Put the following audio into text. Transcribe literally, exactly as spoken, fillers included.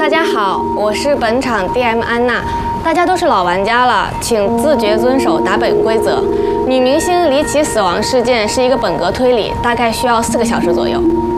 大家好，我是本场 D M 安娜。大家都是老玩家了，请自觉遵守打本规则。女明星离奇死亡事件是一个本格推理，大概需要四个小时左右。